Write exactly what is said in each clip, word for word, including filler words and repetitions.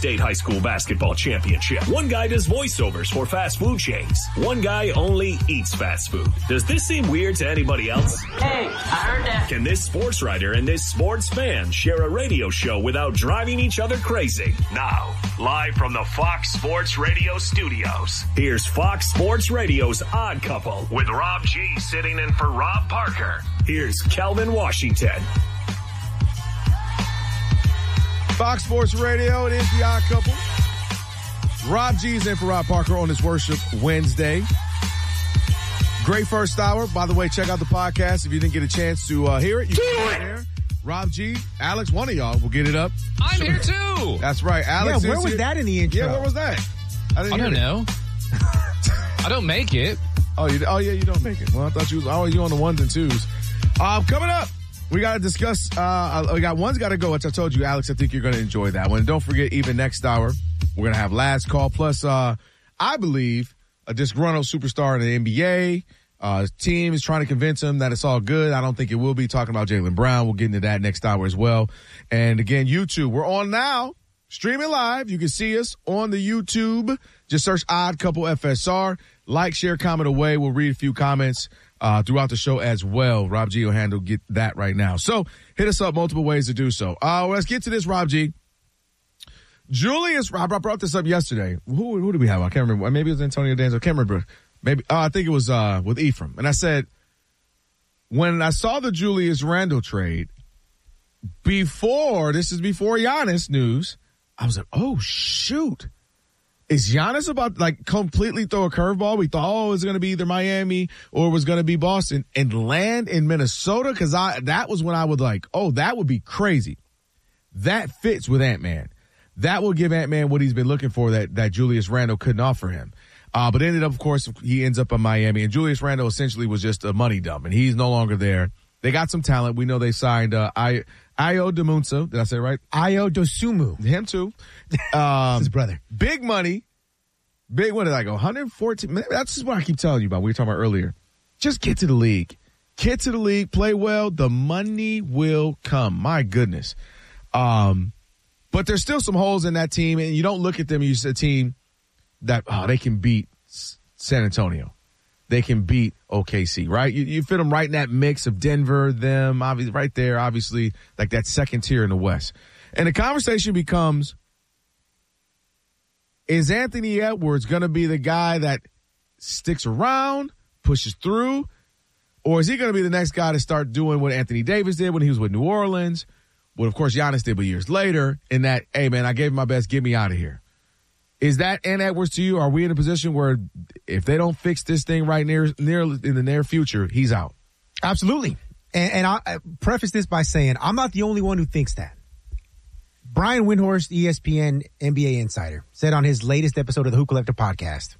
state high school basketball championship. One guy does voiceovers for fast food chains. One guy only eats fast food. Does this seem weird to anybody else? Hey, I heard that. Can this sports writer and this sports fan share a radio show without driving each other crazy? Now, live from the Fox Sports Radio studios, here's Fox Sports Radio's Odd Couple with Rob G sitting in for Rob Parker. Here's Kelvin Washington. Fox Sports Radio, it is the Odd Couple. Rob G's in for Rob Parker on this Worship Wednesday. Great first hour. By the way, check out the podcast if you didn't get a chance to uh, hear it. You can get it there. Rob G, Alex, one of y'all will get it up. I'm here too. That's right. Alex yeah, where was here. that in the intro? Yeah, where was that? I, didn't I don't hear know. I don't make it. Oh, you, oh, yeah, you don't make it. Well, I thought you was always you on the ones and twos. Um, coming up, we got to discuss, uh, we got one's got to go, which I told you, Alex, I think you're going to enjoy that one. And don't forget, even next hour, we're going to have last call. Plus, uh, I believe, a disgruntled superstar in the N B A. Uh, his team is trying to convince him that it's all good. I don't think it will be. Talking about Jaylen Brown. We'll get into that next hour as well. And again, YouTube, we're on now, streaming live. You can see us on the YouTube. Just search Odd Couple F S R. Like, share, comment away. We'll read a few comments uh, throughout the show as well. Rob G will handle get that right now. So hit us up multiple ways to do so. Uh, let's get to this, Rob G. Julius, Rob, I brought this up yesterday. Who, who do we have? I can't remember. Maybe it was Antonio Danzo. I can't remember. Maybe uh, I think it was uh, with Ephraim. And I said, when I saw the Julius Randle trade, before, this is before Giannis news, I was like, oh, shoot. Is Giannis about to, like, completely throw a curveball? We thought, oh, it's going to be either Miami or it was going to be Boston and land in Minnesota? Because I that was when I was like, oh, that would be crazy. That fits with Ant-Man. That will give Ant-Man what he's been looking for that, that Julius Randle couldn't offer him. Uh, but ended up, of course, he ends up in Miami. And Julius Randle essentially was just a money dump, and he's no longer there. They got some talent. We know they signed uh, I, Ayo Dosunmu. Did I say it right? Ayo Dosunmu. Him, too. Um, his brother. Big money. Big, what did I go? one hundred fourteen. That's just what I keep telling you about. We were talking about earlier. Just get to the league. Get to the league. Play well. The money will come. My goodness. Um, but there's still some holes in that team, and you don't look at them and you see a team that, oh, they can beat San Antonio. They can beat O K C, right? You, you fit them right in that mix of Denver, them, obviously, right there, obviously, like that second tier in the West. And the conversation becomes, is Anthony Edwards going to be the guy that sticks around, pushes through, or is he going to be the next guy to start doing what Anthony Davis did when he was with New Orleans, what, of course, Giannis did but years later, in that, hey, man, I gave him my best, get me out of here. Is that Ant Edwards to you? Are we in a position where if they don't fix this thing right near, near in the near future, he's out? Absolutely. And, and I, I preface this by saying I'm not the only one who thinks that. Brian Windhorst, E S P N N B A insider, said on his latest episode of the Hoop Collector podcast,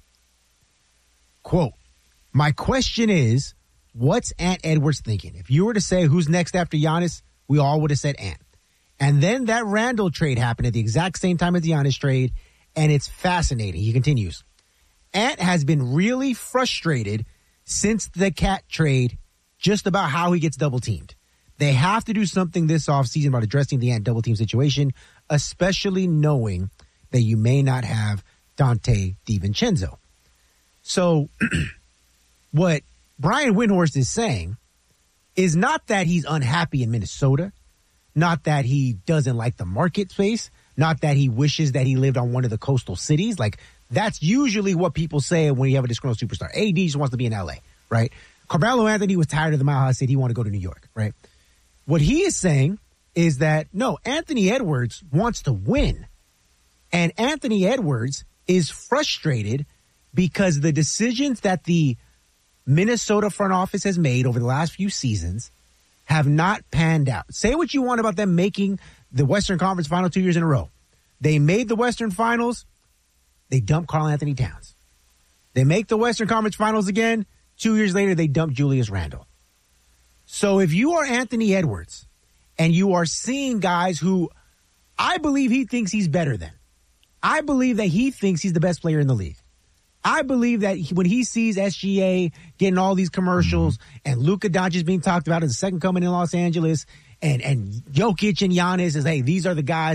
quote, my question is, what's Ant Edwards thinking? If you were to say who's next after Giannis, we all would have said Ant. And then that Randle trade happened at the exact same time as the Giannis trade. And it's fascinating. He continues. Ant has been really frustrated since the Cat trade just about how he gets double teamed. They have to do something this offseason about addressing the Ant double team situation, especially knowing that you may not have Dante DiVincenzo. So what Brian Windhorst is saying is not that he's unhappy in Minnesota, not that he doesn't like the market space, not that he wishes that he lived on one of the coastal cities. Like, that's usually what people say when you have a disgruntled superstar. A D just wants to be in L A, right? Carmelo Anthony was tired of the Mile High City. He wanted to go to New York, right? What he is saying is that, no, Anthony Edwards wants to win. And Anthony Edwards is frustrated because the decisions that the Minnesota front office has made over the last few seasons have not panned out. Say what you want about them making the Western Conference Final two years in a row. They made the Western Finals. They dumped Karl Anthony Towns. They make the Western Conference Finals again. Two years later, they dump Julius Randle. So if you are Anthony Edwards and you are seeing guys who I believe he thinks he's better than, I believe that he thinks he's the best player in the league. I believe that he, when he sees S G A getting all these commercials mm-hmm. and Luka Doncic being talked about as the second coming in Los Angeles, and, and Jokic and Giannis is, hey, these are the guys, they're the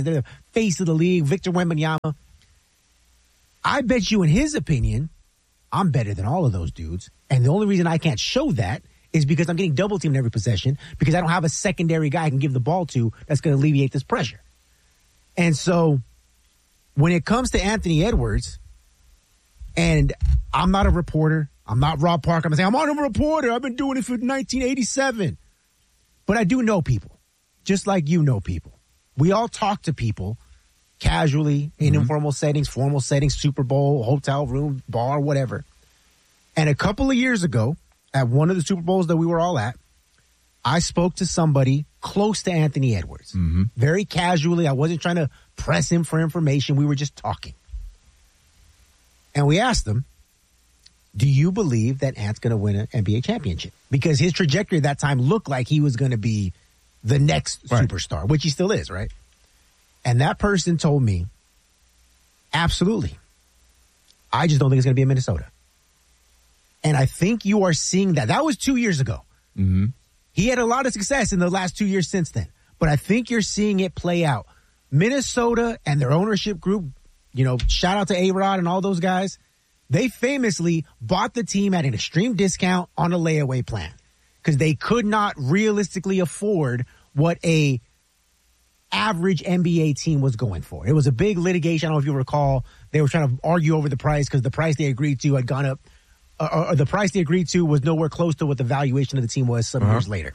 face of the league, Victor Wembanyama. I bet you in his opinion, I'm better than all of those dudes. And the only reason I can't show that is because I'm getting double teamed every possession because I don't have a secondary guy I can give the ball to that's going to alleviate this pressure. And so when it comes to Anthony Edwards, and I'm not a reporter, I'm not Rob Parker, I'm saying I'm not a reporter, I've been doing it for nineteen eighty-seven. But I do know people, just like you know people. We all talk to people casually, in mm-hmm. informal settings, formal settings, Super Bowl, hotel room, bar, whatever. And a couple of years ago, at one of the Super Bowls that we were all at, I spoke to somebody close to Anthony Edwards. Mm-hmm. Very casually. I wasn't trying to press him for information. We were just talking. And we asked him, do you believe that Ant's going to win an N B A championship? Because his trajectory at that time looked like he was going to be the next right. superstar, which he still is, right? And that person told me, absolutely. I just don't think it's going to be in Minnesota. And I think you are seeing that. That was two years ago. Mm-hmm. He had a lot of success in the last two years since then. But I think you're seeing it play out. Minnesota and their ownership group, you know, shout out to A-Rod and all those guys, they famously bought the team at an extreme discount on a layaway plan because they could not realistically afford what a average N B A team was going for. It was a big litigation. I don't know if you recall. They were trying to argue over the price because the price they agreed to had gone up, uh, or the price they agreed to was nowhere close to what the valuation of the team was some uh-huh. years later.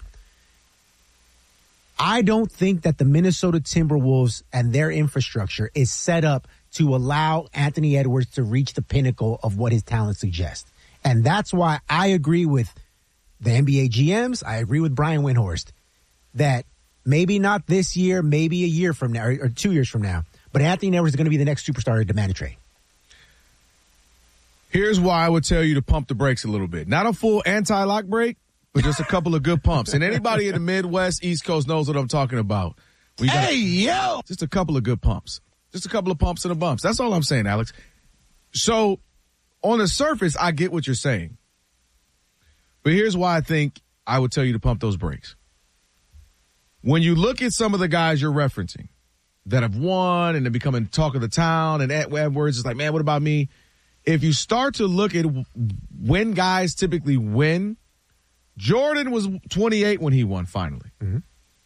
I don't think that the Minnesota Timberwolves and their infrastructure is set up to allow Anthony Edwards to reach the pinnacle of what his talent suggests. And that's why I agree with the N B A G Ms. I agree with Brian Windhorst that maybe not this year, maybe a year from now, or, or two years from now, but Anthony Edwards is going to be the next superstar to demand a trade. Here's why I would tell you to pump the brakes a little bit. Not a full anti-lock brake, but just a couple of good pumps. And anybody in the Midwest, East Coast knows what I'm talking about. We got hey, yo! Just a couple of good pumps. Just a couple of pumps and a bumps. That's all I'm saying, Alex. So, on the surface, I get what you're saying. But here's why I think I would tell you to pump those brakes. When you look at some of the guys you're referencing that have won and they're becoming talk of the town, and Edwards is like, man, what about me? If you start to look at when guys typically win, Jordan was twenty-eight when he won finally. Mm-hmm.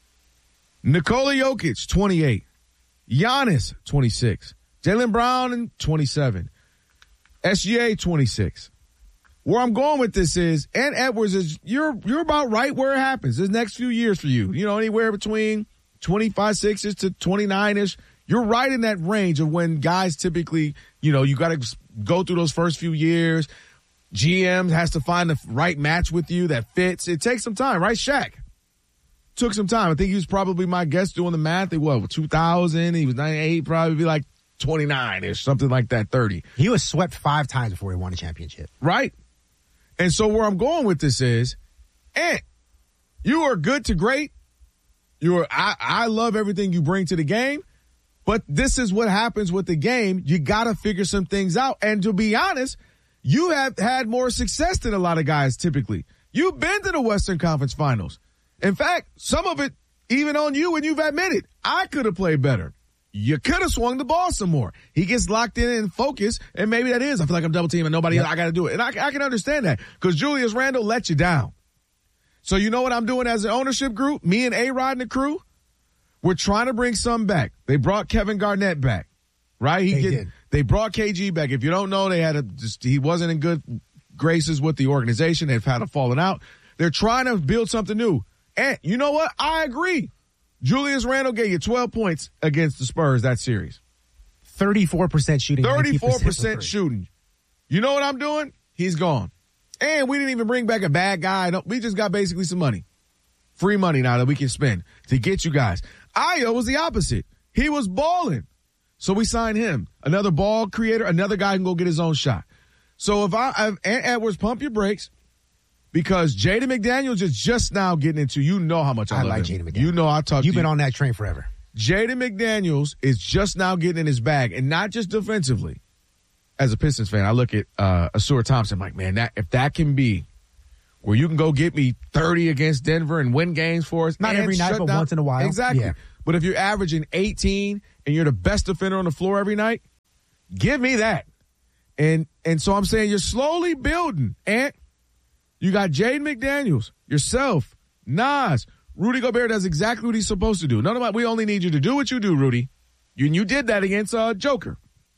Nikola Jokic, twenty-eight. Giannis, twenty-six. Jaylen Brown, twenty-seven. S G A, twenty-six. Where I'm going with this is, and Edwards is, you're you're about right where it happens. This next few years for you. You know, anywhere between twenty-five, sixes to twenty-nine-ish. You're right in that range of when guys typically, you know, you got to go through those first few years. G M has to find the right match with you that fits. It takes some time, right, Shaq? Took some time. I think he was probably my guess doing the math. It was two thousand. He was ninety-eight, probably be like twenty-nine-ish, something like that, thirty. He was swept five times before he won a championship. Right. And so where I'm going with this is, Ant, you are good to great. You are. I, I love everything you bring to the game, but this is what happens with the game. You got to figure some things out. And to be honest, you have had more success than a lot of guys typically. You've been to the Western Conference Finals. In fact, some of it even on you, and you've admitted, I could have played better. You could have swung the ball some more. He gets locked in and focused, and maybe that is. I feel like I'm double teaming nobody yep. else. I got to do it. And I, I can understand that because Julius Randle let you down. So you know what I'm doing as an ownership group? Me and A-Rod and the crew, we're trying to bring some back. They brought Kevin Garnett back, right? He they get, did. They brought K G back. If you don't know, they had a just, he wasn't in good graces with the organization. They've had a falling out. They're trying to build something new. And you know what? I agree. Julius Randle gave you twelve points against the Spurs that series. thirty-four percent shooting. thirty-four percent shooting. You know what I'm doing? He's gone. And we didn't even bring back a bad guy. No, we just got basically some money. Free money now that we can spend to get you guys. Ayo was the opposite. He was balling. So we signed him. Another ball creator, another guy who can go get his own shot. So if I, if Ant Edwards, pump your brakes. Because Jaden McDaniels is just now getting into, you know how much I, I love like him. Jaden McDaniels. You know I talk You've to been you. on that train forever. Jaden McDaniels is just now getting in his bag, and not just defensively. As a Pistons fan, I look at uh, Asur Thompson, I'm like, man, that if that can be where you can go get me thirty against Denver and win games for us. Not every night, but down, once in a while. Exactly. Yeah. But if you're averaging eighteen and you're the best defender on the floor every night, give me that. And and so I'm saying you're slowly building. And you got Jaden McDaniels, yourself, Nas, Rudy Gobert does exactly what he's supposed to do. None of my, we only need you to do what you do, Rudy. You, you did that against uh, Joker.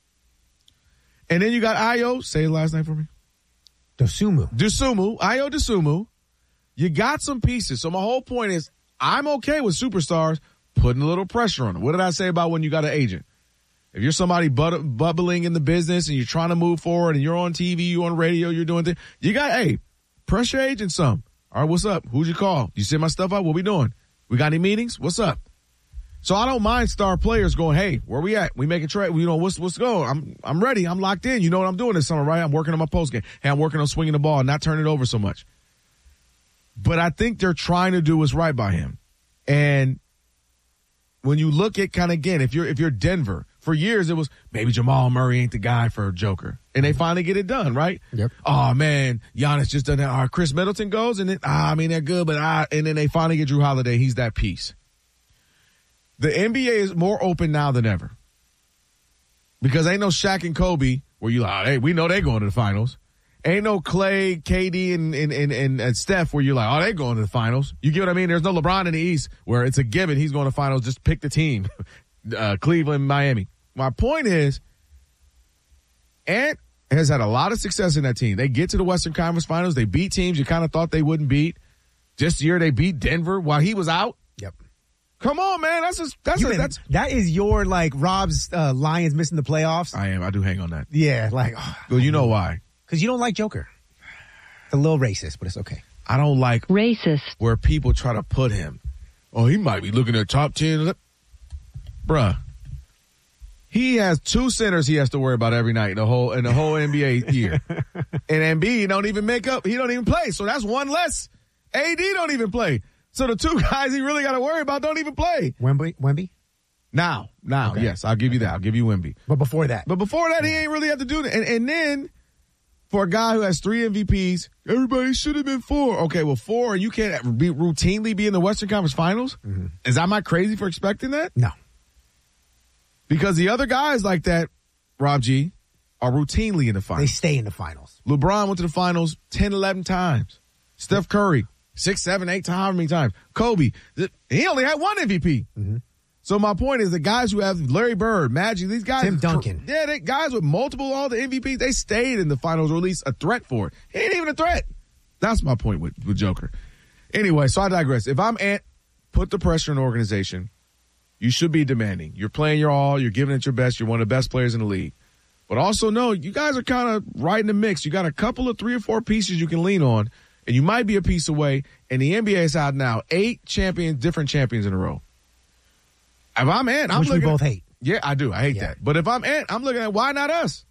And then you got Ayo. Say his last name for me. Dosunmu. Dosunmu. Ayo Dosunmu. You got some pieces. So my whole point is I'm okay with superstars putting a little pressure on them. What did I say about when you got an agent? If you're somebody but, bubbling in the business and you're trying to move forward and you're on T V, you're on radio, you're doing things, you got, hey, press your agent some. All right, what's up? Who'd you call? You send my stuff out? What we doing? We got any meetings? What's up? So I don't mind star players going, hey, where we at? We making trade. You know, what's what's going? I'm I'm ready. I'm locked in. You know what I'm doing this summer, right? I'm working on my post game. Hey, I'm working on swinging the ball and not turning it over so much. But I think they're trying to do what's right by him. And when you look at kind of, again, if you're if you're Denver, for years it was maybe Jamal Murray ain't the guy for Joker. And they finally get it done, right? Yep. Oh, man, Giannis just done that. Or Chris Middleton goes, and then, ah, I mean, they're good, but ah, and then they finally get Drew Holiday. He's that piece. The N B A is more open now than ever. Because ain't no Shaq and Kobe where you like, oh, hey, we know they going to the finals. Ain't no Clay, K D, and, and, and, and, and Steph where you're like, oh, they going to the finals. You get what I mean? There's no LeBron in the East where it's a given he's going to finals. Just pick the team. uh, Cleveland, Miami. My point is, Ant has had a lot of success in that team. They get to the Western Conference Finals. They beat teams you kind of thought they wouldn't beat. This year they beat Denver while he was out. Yep. Come on, man. That's just, that's, You a, been- that's. that is your, like, Rob's uh, Lions missing the playoffs. I am. I do hang on that. Yeah, like, oh, Well, you know why? because you don't like Joker. It's a little racist, but it's okay. I don't like Racist. where people try to put him. Oh, he might be looking at top ten. Bruh. He has two centers he has to worry about every night in the whole in the whole N B A year. And Embiid don't even make up. He don't even play. So that's one less. A D don't even play. So the two guys he really got to worry about don't even play. Wemby? Wemby? Now, now, Okay. yes, I'll give you that. I'll give you Wemby. But before that. But before that, he ain't really have to do that. And, and then for a guy who has three M V Ps, everybody should have been four. Okay, well, four, and you can't be routinely be in the Western Conference Finals? Mm-hmm. Is that my crazy for expecting that? No. Because the other guys like that, Rob G, are routinely in the They finals. stay in the finals. LeBron went to the finals ten, eleven times. Steph Curry, six, seven, eight, however many times. Kobe, th- he only had one M V P. Mm-hmm. So my point is the guys who have Larry Bird, Magic, these guys. Tim Duncan. Yeah, they guys with multiple all the M V Ps, they stayed in the finals or at least a threat for it. He ain't even a threat. That's my point with, with Joker. Anyway, so I digress. If I'm Ant, put the pressure on the organization. You should be demanding. You're playing your all. You're giving it your best. You're one of the best players in the league. But also know you guys are kind of right in the mix. You got a couple of three or four pieces you can lean on, and you might be a piece away. And the N B A is out now. Eight champions, different champions in a row. If I'm Ant, I'm Which we looking both at, hate. Yeah, I do. I hate Yeah. that. But if I'm Ant, I'm looking at why not us?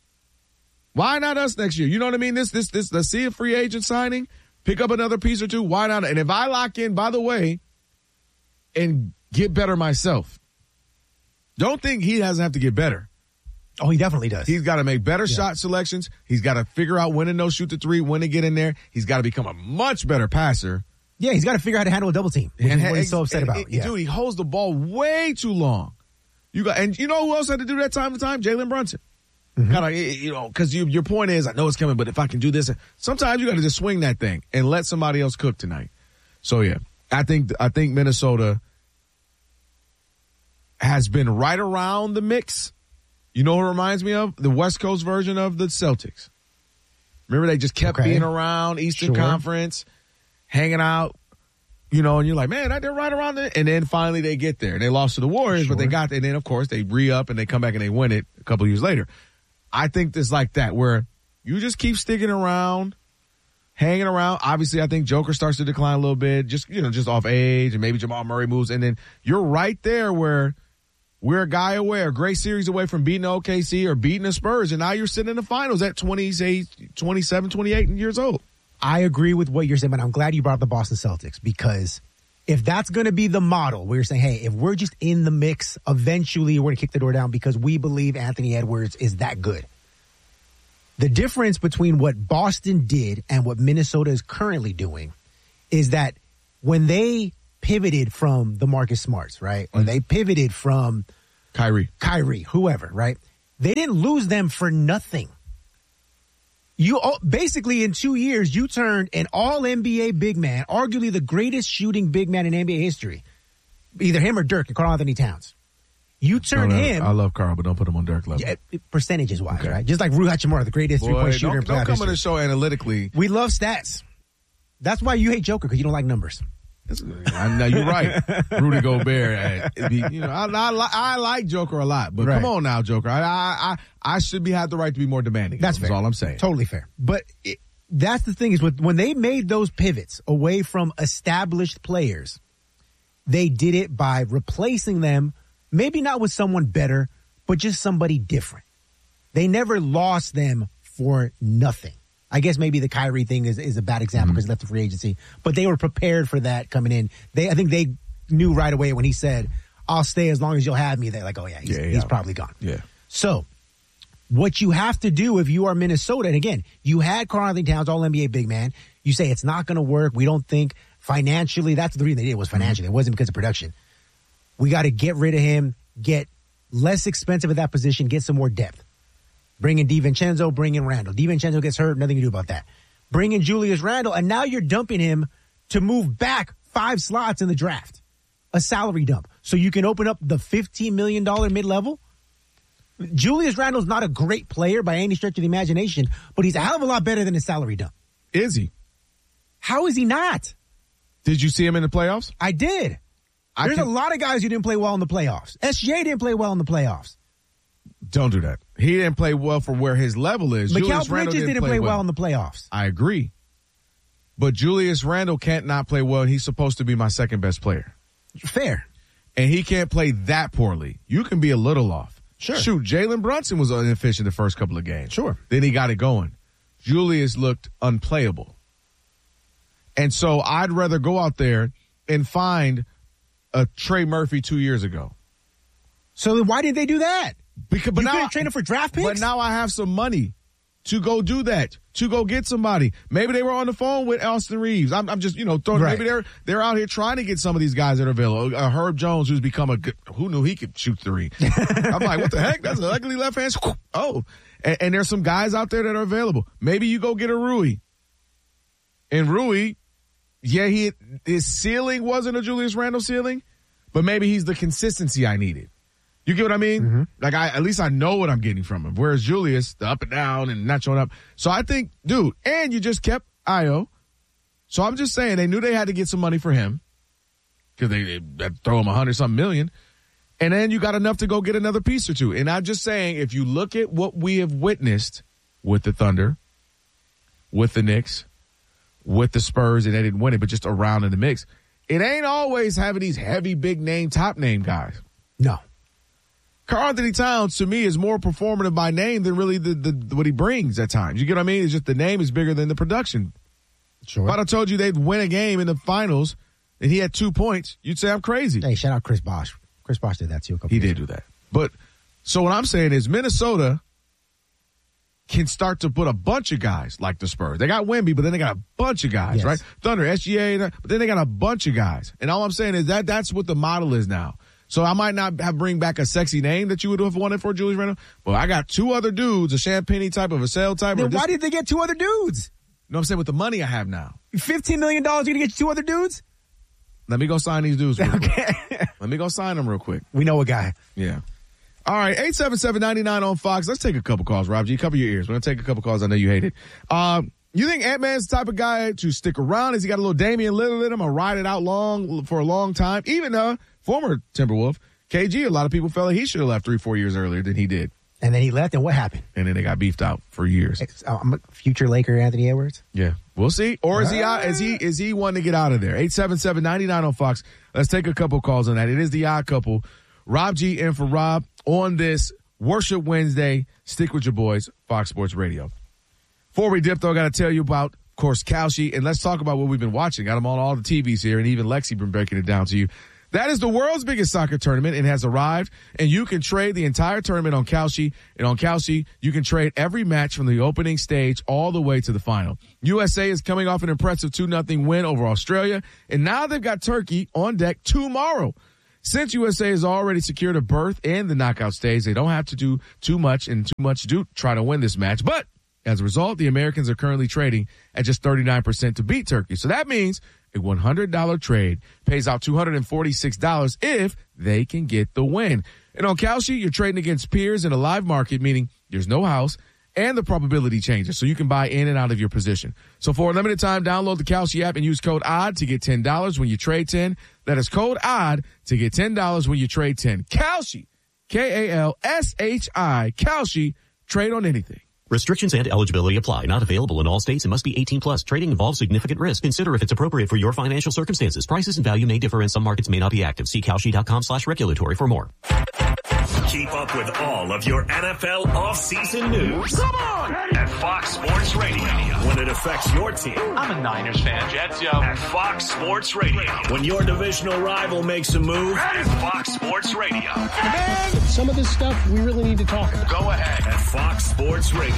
Why not us next year? You know what I mean? This, this, this. Let's see a free agent signing, pick up another piece or two. Why not? And if I lock in, by the way, and get better myself, don't think he doesn't have to get better. Oh, he definitely does. He's got to make better Yeah. shot selections. He's got to figure out when to no shoot the three, when to get in there. He's got to become a much better passer. yeah, he's got to figure out how to handle a double team, which is what he's so upset and- about. and- Yeah. Dude, he holds the ball way too long. You got, and you know who else had to do that time to time? Jalen Brunson. Mm-hmm. Kind of, you know, because you, your point is, I know it's coming, but if I can do this, sometimes you got to just swing that thing and let somebody else cook tonight. So yeah, I think I think Minnesota has been right around the mix. You know what it reminds me of? The West Coast version of the Celtics. Remember they just kept Okay. being around Eastern Sure. Conference, hanging out, you know, and you're like, man, they're right around there. And then finally they get there. And they lost to the Warriors, but they Sure. got there. And then, of course, they re-up and they come back and they win it a couple years later. I think it's like that where you just keep sticking around, hanging around. Obviously, I think Joker starts to decline a little bit, just, you know, just off age, and maybe Jamal Murray moves. And then you're right there where we're a guy away, a great series away from beating O K C or beating the Spurs. And now you're sitting in the finals at twenty-eight, twenty-seven, twenty-eight years old. I agree with what you're saying, but I'm glad you brought up the Boston Celtics, because if that's going to be the model where you're saying, hey, if we're just in the mix, eventually we're going to kick the door down because we believe Anthony Edwards is that good. The difference between what Boston did and what Minnesota is currently doing is that when they pivoted from the Marcus Smarts, right? Or Mm-hmm. they pivoted from Kyrie. Kyrie, whoever, right? They didn't lose them for nothing. You basically in two years, you turned an all N B A big man, arguably the greatest shooting big man in N B A history, either him or Dirk and Karl Anthony Towns. You turned No, no, him. I love Carl, but don't put him on Dirk level. Yeah, percentages wise, Okay. right? Just like Rui Hachimura, the greatest Boy, three point shooter don't, in don't playoff come on history. the show analytically. We love stats. That's why you hate Joker, because you don't like numbers. I know you're right, Rudy Gobert. uh, be- You know, I, I, li- I like Joker a lot, but Right. come on now, Joker. I, I, I, I should be have the right to be more demanding. That's fair. all I'm saying. Totally fair. But it, that's the thing is with, when they made those pivots away from established players, they did it by replacing them, maybe not with someone better, but just somebody different. They never lost them for nothing. I guess maybe the Kyrie thing is, is a bad example because mm-hmm. he left the free agency, but they were prepared for that coming in. They, I think they knew right away when he said, I'll stay as long as you'll have me. They're like, oh yeah, he's, yeah, yeah. he's probably gone. Yeah. So what you have to do if you are Minnesota, and again, you had Karl Anthony Towns, all N B A big man. You say it's not going to work. We don't think financially. That's the reason they did it was financially. Mm-hmm. It wasn't because of production. We got to get rid of him, get less expensive at that position, get some more depth. Bring in DiVincenzo, bring in Randall. DiVincenzo gets hurt, nothing to do about that. Bring in Julius Randle, and now you're dumping him to move back five slots in the draft. A salary dump. So you can open up the fifteen million dollars mid-level. Julius Randle's not a great player by any stretch of the imagination, but he's a hell of a lot better than a salary dump. Is he? How is he not? Did you see him in the playoffs? I did. I There's can, a lot of guys who didn't play well in the playoffs. S G A didn't play well in the playoffs. Don't do that. He didn't play well for where his level is. Mikal Julius Bridges Randle didn't, didn't play, play well. well in the playoffs. I agree. But Julius Randle can't not play well. He's supposed to be my second best player. Fair. And he can't play that poorly. You can be a little off. Sure. Shoot, Jalen Brunson was inefficient the first couple of games. Sure. Then he got it going. Julius looked unplayable. And so I'd rather go out there and find a Trey Murphy two years ago. So then why did they do that? Because, but you now couldn't trade him for draft picks? But now I have some money to go do that, to go get somebody. Maybe they were on the phone with Austin Reeves. I'm, I'm just, you know, throwing, Right. maybe they're they're out here trying to get some of these guys that are available. Uh, Herb Jones, who's become a good, who knew he could shoot three? I'm like, what the heck? That's an ugly left hand. Oh, and, and there's some guys out there that are available. Maybe you go get a Rui. And Rui, yeah, he his ceiling wasn't a Julius Randle ceiling, but maybe he's the consistency I needed. You get what I mean? Mm-hmm. Like, I at least I know what I'm getting from him. Whereas Julius, the up and down and not showing up. So I think, dude, and you just kept Ayo. So I'm just saying they knew they had to get some money for him because they, they had to throw him a hundred something million. And then you got enough to go get another piece or two. And I'm just saying, if you look at what we have witnessed with the Thunder, with the Knicks, with the Spurs, and they didn't win it, but just around in the mix, it ain't always having these heavy, big name, top name guys. No. Karl Anthony Towns, to me, is more performative by name than really the, the what he brings at times. You get what I mean? It's just the name is bigger than the production. Sure. If I'd have told you they'd win a game in the finals and he had two points, you'd say I'm crazy. Hey, shout out Chris Bosh. Chris Bosh did that too a couple He years did ago. do that. But so what I'm saying is Minnesota can start to put a bunch of guys like the Spurs. They got Wemby, but then they got a bunch of guys, Yes. right? Thunder, S G A, but then they got a bunch of guys. And all I'm saying is that that's what the model is now. So I might not have bring back a sexy name that you would have wanted for Julius Randle, but I got two other dudes, a Champagne type of a sale type. Then or this, why did they get two other dudes? you know what I'm saying? With the money I have now. fifteen million dollars, you're going to get you two other dudes? Let me go sign these dudes real quick. Okay. Let me go sign them real quick. We know a guy. Yeah. All right, eight seven seven, nine nine on Fox. Let's take a couple calls, Rob G. Cover your ears. We're going to take a couple calls. I know you hate it. Um, you think Ant-Man's the type of guy to stick around? Has he got a little Damian Lillard in him or ride it out long for a long time? Even uh, former Timberwolf, K G, a lot of people felt like he should have left three, four years earlier than he did. And then he left, and what happened? And then they got beefed out for years. I'm a future Laker Anthony Edwards? Yeah, we'll see. Or is he out? Is he is he one to get out of there? eight seven seven, nine nine on Fox. Let's take a couple calls on that. It is the odd couple. Rob G in for Rob on this Worship Wednesday. Stick with your boys, Fox Sports Radio. Before we dip, though, I got to tell you about, of course, Kalshi, and let's talk about what we've been watching. Got them on all the T Vs here, and even Lexi been breaking it down to you. That is the world's biggest soccer tournament. It has arrived, and you can trade the entire tournament on Kalshi. And on Kalshi, you can trade every match from the opening stage all the way to the final. U S A is coming off an impressive two nothing win over Australia, and now they've got Turkey on deck tomorrow. Since U S A has already secured a berth in the knockout stage, they don't have to do too much and too much to do, try to win this match. But as a result, the Americans are currently trading at just thirty-nine percent to beat Turkey. So that means a one hundred dollars trade pays out two hundred forty-six dollars if they can get the win. And on Kalshi, you're trading against peers in a live market, meaning there's no house and the probability changes, so you can buy in and out of your position. So for a limited time, download the Kalshi app and use code O D D to get ten dollars when you trade ten. That is code O D D to get ten dollars when you trade ten. Kalshi, K A L S H I, Kalshi, trade on anything. Restrictions and eligibility apply. Not available in all states and must be eighteen plus. Trading involves significant risk. Consider if it's appropriate for your financial circumstances. Prices and value may differ and some markets may not be active. See Kalshi.com slash regulatory for more. Keep up with all of your N F L offseason news. Come on! At Fox Sports Radio. When it affects your team. I'm a Niners fan. Jets, yo. At Fox Sports Radio. When your divisional rival makes a move. At Fox Sports Radio. Man, some of this stuff we really need to talk about. Go ahead. At Fox Sports Radio.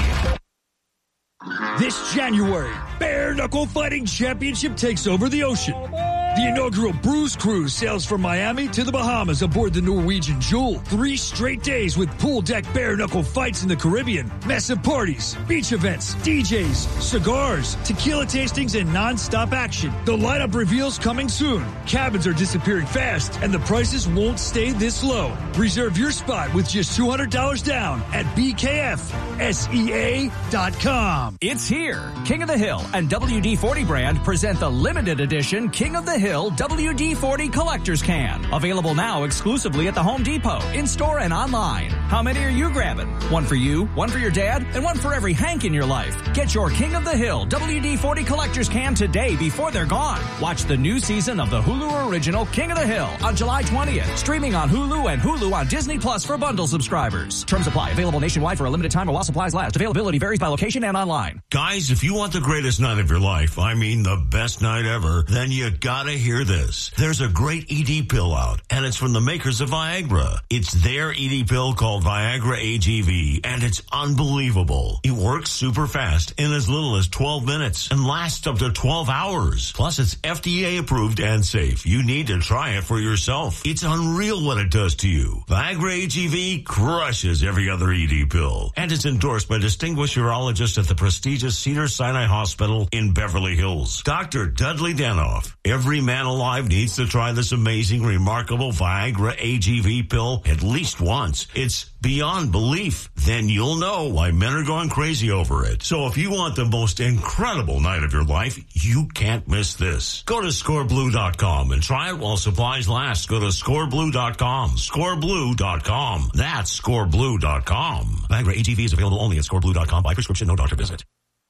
This January, Bare Knuckle Fighting Championship takes over the ocean. The inaugural Bruise Cruise sails from Miami to the Bahamas aboard the Norwegian Jewel. Three straight days with pool deck bare knuckle fights in the Caribbean, massive parties, beach events, D Js, cigars, tequila tastings, and non-stop action. The lineup reveals coming soon. Cabins are disappearing fast, and the prices won't stay this low. Reserve your spot with just two hundred dollars down at B K F S E A dot com. It's here. King of the Hill and W D forty brand present the limited edition King of the Hill W D forty Collector's Can. Available now exclusively at the Home Depot, in-store and online. How many are you grabbing? One for you, one for your dad, and one for every Hank in your life. Get your King of the Hill W D forty Collector's Can today before they're gone. Watch the new season of the Hulu original King of the Hill on July twentieth. Streaming on Hulu and Hulu on Disney Plus for bundle subscribers. Terms apply. Available nationwide for a limited time or while supplies last. Availability varies by location and online. Guys, if you want the greatest night of your life, I mean the best night ever, then you gotta hear this. There's a great E D pill out, and it's from the makers of Viagra. It's their E D pill called Viagra A G V, and it's unbelievable. It works super fast in as little as twelve minutes and lasts up to twelve hours. Plus, it's F D A approved and safe. You need to try it for yourself. It's unreal what it does to you. Viagra A G V crushes every other E D pill, and it's endorsed by distinguished urologists at the prestigious Cedars-Sinai Hospital in Beverly Hills. Doctor Dudley Danoff. Every man alive needs to try this amazing, remarkable Viagra A G V pill at least once. It's beyond belief. Then you'll know why men are going crazy over it. So if you want the most incredible night of your life, you can't miss this. Go to score blue dot com and try it while supplies last. Go to score blue dot com. score blue dot com. That's score blue dot com. Viagra A G V is available only at score blue dot com by prescription, no doctor visit.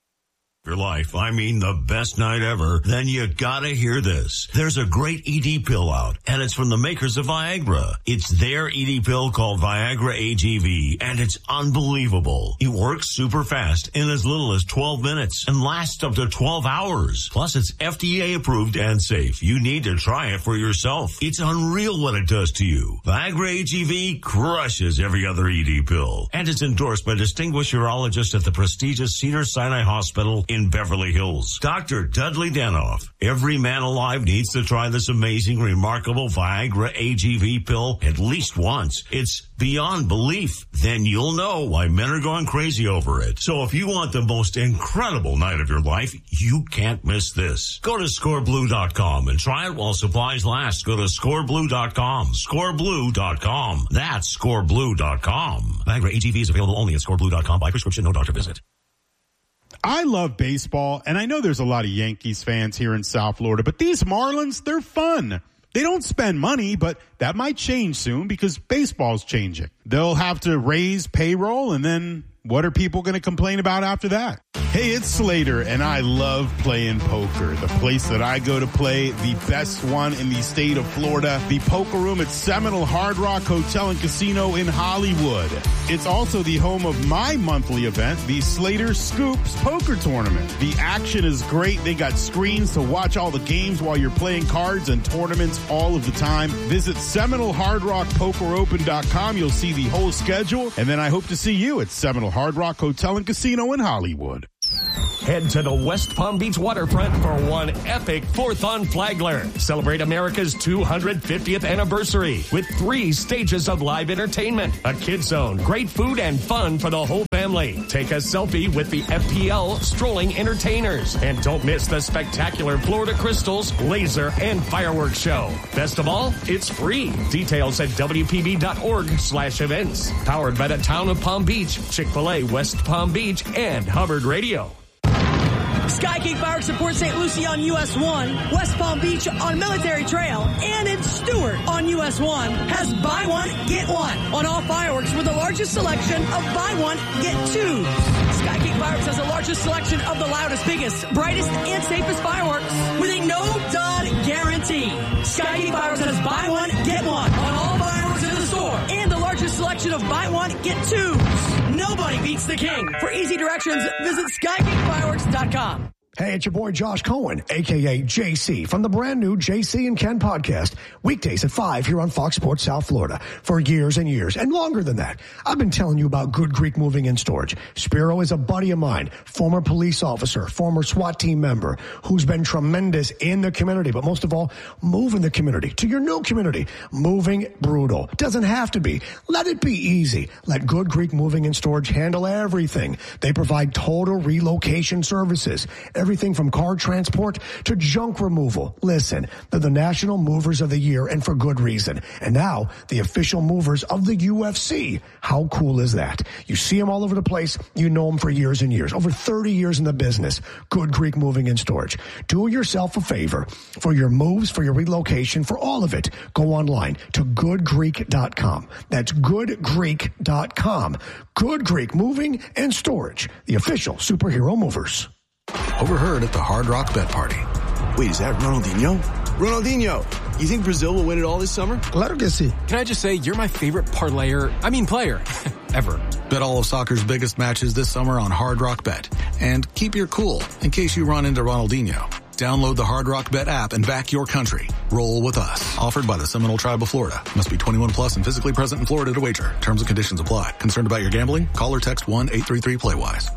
Your life, I mean the best night ever, then you gotta hear this. There's a great E D pill out, and it's from the makers of Viagra. It's their E D pill called Viagra A G V, and it's unbelievable. It works super fast in as little as twelve minutes and lasts up to twelve hours. Plus, it's F D A approved and safe. You need to try it for yourself. It's unreal what it does to you. Viagra A G V crushes every other E D pill, and it's endorsed by distinguished urologists at the prestigious Cedars-Sinai Hospital in in Beverly Hills. Doctor Dudley Danoff. Every man alive needs to try this amazing, remarkable Viagra A G V pill at least once. It's beyond belief. Then you'll know why men are going crazy over it. So if you want the most incredible night of your life, you can't miss this. Go to score blue dot com and try it while supplies last. Go to score blue dot com. score blue dot com. That's score blue dot com. Viagra A G V is available only at score blue dot com by prescription, no doctor visit. I love baseball, and I know there's a lot of Yankees fans here in South Florida, but these Marlins, they're fun. They don't spend money, but that might change soon because baseball's changing. They'll have to raise payroll, and then what are people going to complain about after that? Hey, it's Slater, and I love playing poker. The place that I go to play, the best one in the state of Florida, the Poker Room at Seminole Hard Rock Hotel and Casino in Hollywood. It's also the home of my monthly event, the Slater Scoops Poker Tournament. The action is great. They got screens to watch all the games while you're playing cards and tournaments all of the time. Visit Seminole Hard Rock Poker Open dot com. You'll see the whole schedule, and then I hope to see you at Seminole Hard Rock Hotel and Casino in Hollywood. Head to the West Palm Beach waterfront for one epic fourth on Flagler. Celebrate America's two hundred fiftieth anniversary with three stages of live entertainment, a kid zone, great food, and fun for the whole family. Take a selfie with the F P L strolling entertainers. And don't miss the spectacular Florida Crystals, laser, and fireworks show. Best of all, it's free. Details at W P B dot org slash events. Powered by the town of Palm Beach, Chick-fil-A West Palm Beach, and Hubbard Radio. Sky King Fireworks supports Saint Lucie on U S one, West Palm Beach on Military Trail, and in Stewart on U S one has buy one, get one on all fireworks with the largest selection of buy one, get two. Sky King Fireworks has the largest selection of the loudest, biggest, brightest, and safest fireworks with a no-dud guarantee. Sky King Fireworks has buy one, get one on all fireworks in the store, and the largest selection of buy one, get two. Nobody beats the king. For easy directions, visit sky king fireworks dot com. Hey, it's your boy Josh Cohen, a k a. J C, from the brand new J C and Ken podcast, weekdays at five here on Fox Sports South Florida. For years and years, and longer than that, I've been telling you about Good Creek Moving and Storage. Spiro is a buddy of mine, former police officer, former SWAT team member, who's been tremendous in the community, but most of all, moving the community to your new community. Moving brutal. Doesn't have to be. Let it be easy. Let Good Creek Moving and Storage handle everything. They provide total relocation services. Everything from car transport to junk removal. Listen, they're the National Movers of the Year, and for good reason. And now, the official movers of the U F C. How cool is that? You see them all over the place. You know them for years and years. Over thirty years in the business. Good Creek Moving and Storage. Do yourself a favor. For your moves, for your relocation, for all of it, go online to good creek dot com. That's good creek dot com. Good Creek Moving and Storage. The official superhero movers. Overheard at the Hard Rock Bet Party. Wait, is that Ronaldinho? Ronaldinho, you think Brazil will win it all this summer? Claro que sí. Can I just say, you're my favorite parlayer, I mean player, ever. Bet all of soccer's biggest matches this summer on Hard Rock Bet. And keep your cool in case you run into Ronaldinho. Download the Hard Rock Bet app and back your country. Roll with us. Offered by the Seminole Tribe of Florida. Must be twenty-one plus and physically present in Florida to wager. Terms and conditions apply. Concerned about your gambling? Call or text one eight three three play wise.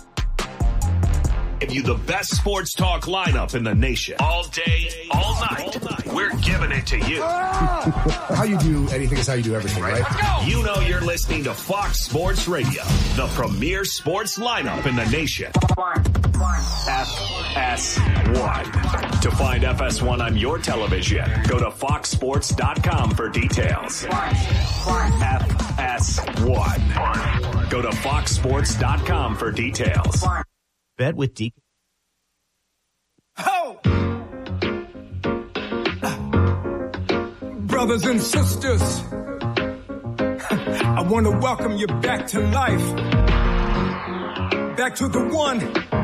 Give you the best sports talk lineup in the nation. All day, all night. All night. We're giving it to you. How you do anything is how you do everything, right? Let's go. You know you're listening to Fox Sports Radio, the premier sports lineup in the nation. F S one. To find F S one on your television, go to fox sports dot com for details. F S one. Go to fox sports dot com for details. Bet with Deacon. Ho! Brothers and sisters, I want to welcome you back to life. Back to the one